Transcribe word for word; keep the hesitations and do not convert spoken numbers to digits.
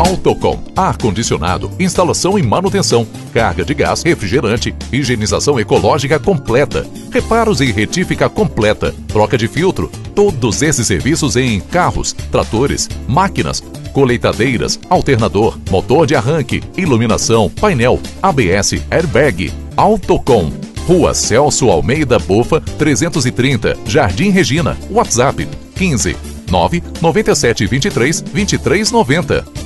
Autocom, ar-condicionado, instalação e manutenção, carga de gás, refrigerante, higienização ecológica completa, reparos e retífica completa, troca de filtro, todos esses serviços em carros, tratores, máquinas, colheitadeiras, alternador, motor de arranque, iluminação, painel, A B S, airbag. Autocom, Rua Celso Almeida Bofa, trezentos e trinta, Jardim Regina, WhatsApp quinze, nove nove sete, vinte e três, vinte e três noventa.